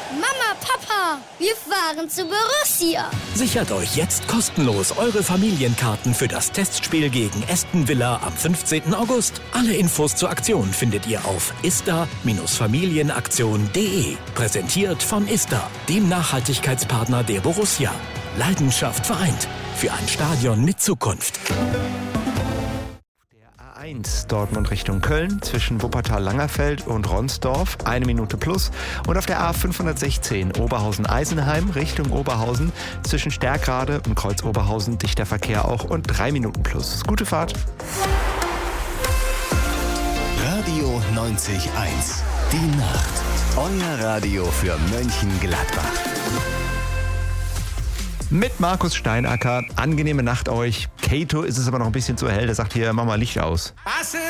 Mama, Papa, wir fahren zu Borussia. Sichert euch jetzt kostenlos eure Familienkarten für das Testspiel gegen Aston Villa am 15. August. Alle Infos zur Aktion findet ihr auf ista-familienaktion.de. Präsentiert von Ista, dem Nachhaltigkeitspartner der Borussia. Leidenschaft vereint für ein Stadion mit Zukunft. A1 Dortmund Richtung Köln zwischen Wuppertal-Langerfeld und Ronsdorf 1 Minute plus und auf der A516 Oberhausen-Eisenheim Richtung Oberhausen zwischen Stärkrade und Kreuz-Oberhausen dichter Verkehr auch und 3 Minuten plus. Gute Fahrt. Radio 90.1. Die Nacht. Euer Radio für Mönchengladbach. Mit Markus Steinacker. Angenehme Nacht euch. Kato ist es aber noch ein bisschen zu hell. Der sagt hier, mach mal Licht aus.